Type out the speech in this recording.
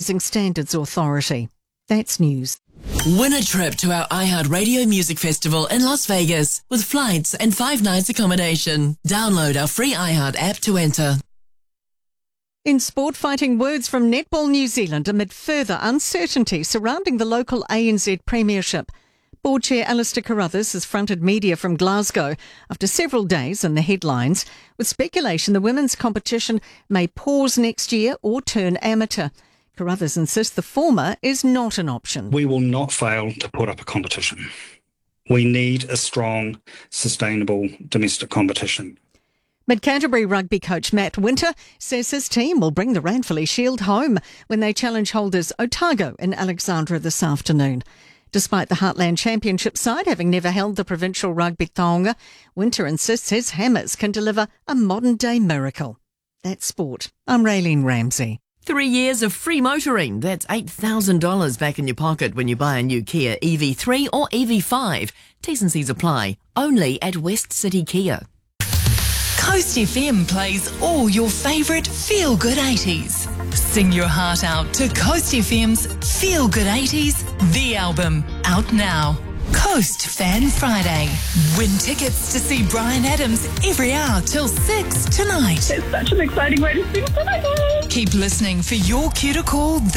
Rising Standards Authority. That's news. Win a trip to our iHeartRadio Music Festival in Las Vegas with flights and 5 nights accommodation. Download our free iHeart app to enter. In sport, fighting words from Netball New Zealand amid further uncertainty surrounding the local ANZ Premiership. Board Chair Alistair Carruthers has fronted media from Glasgow after several days in the headlines, with speculation the women's competition may pause next year or turn amateur. Carruthers insists the former is not an option. We will not fail to put up a competition. We need a strong, sustainable domestic competition. Mid-Canterbury rugby coach Matt Winter says his team will bring the Ranfurly Shield home when they challenge holders Otago in Alexandra this afternoon. Despite the Heartland Championship side having never held the provincial rugby taonga, Winter insists his Hammers can deliver a modern-day miracle. That's sport. I'm Raylene Ramsey. 3 years of free motoring. That's $8,000 back in your pocket when you buy a new Kia EV3 or EV5. T's and C's apply. Only at West City Kia. Coast FM plays all your favourite feel-good 80s. Sing your heart out to Coast FM's Feel Good 80s, the album, out now. Coast Fan Friday. Win tickets to see Bryan Adams every hour till 6 tonight. It's such an exciting way to spend Friday. Keep listening for your cue to call